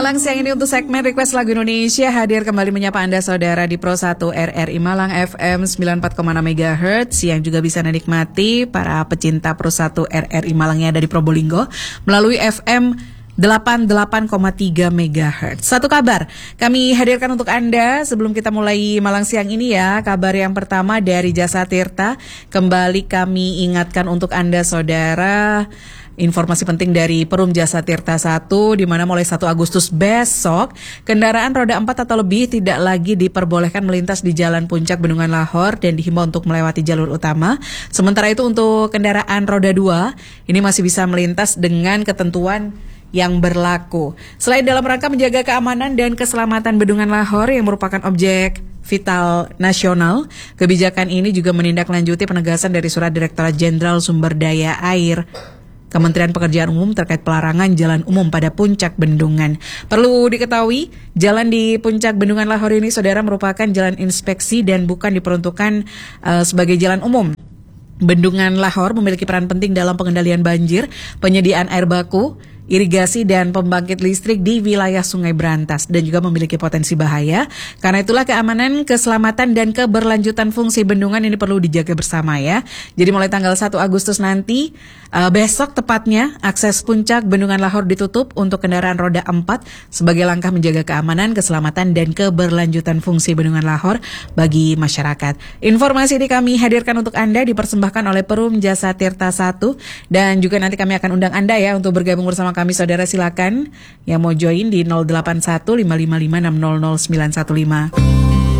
Malang siang ini untuk segmen Request Lagu Indonesia hadir kembali menyapa Anda saudara di Pro 1 RRI Malang FM 94,6 MHz yang juga bisa menikmati para pecinta Pro 1 RRI Malangnya dari Probolinggo melalui FM 88,3 MHz. Satu kabar kami hadirkan untuk Anda sebelum kita mulai Malang siang ini ya. Kabar yang pertama dari Jasa Tirta. Kembali kami ingatkan untuk Anda saudara, informasi penting dari Perum Jasa Tirta 1 di mana mulai 1 Agustus besok kendaraan roda 4 atau lebih tidak lagi diperbolehkan melintas di Jalan Puncak Bendungan Lahor dan dihimbau untuk melewati jalur utama. Sementara itu untuk kendaraan roda 2 ini masih bisa melintas dengan ketentuan yang berlaku. Selain dalam rangka menjaga keamanan dan keselamatan Bendungan Lahor yang merupakan objek vital nasional, kebijakan ini juga menindaklanjuti penegasan dari Surat Direktorat Jenderal Sumber Daya Air Kementerian Pekerjaan Umum terkait pelarangan jalan umum pada puncak bendungan. Perlu diketahui, jalan di puncak Bendungan Lahor ini saudara merupakan jalan inspeksi dan bukan diperuntukkan sebagai jalan umum. Bendungan Lahor memiliki peran penting dalam pengendalian banjir, penyediaan air baku, irigasi dan pembangkit listrik di wilayah Sungai Brantas dan juga memiliki potensi bahaya. Karena itulah keamanan, keselamatan dan keberlanjutan fungsi bendungan ini perlu dijaga bersama ya. Jadi mulai tanggal 1 Agustus nanti, besok tepatnya, akses puncak Bendungan Lahor ditutup untuk kendaraan roda 4 sebagai langkah menjaga keamanan, keselamatan dan keberlanjutan fungsi Bendungan Lahor bagi masyarakat. Informasi ini kami hadirkan untuk Anda dipersembahkan oleh Perum Jasa Tirta 1 dan juga nanti kami akan undang Anda ya untuk bergabung bersama kami saudara, silakan yang mau join di 081 555 600 915.